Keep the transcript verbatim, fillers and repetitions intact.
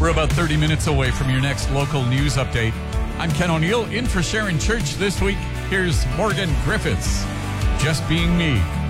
We're about thirty minutes away from your next local news update. I'm Ken O'Neill, in for Sharon Church this week. Here's Morgan Griffiths, Just Being Me.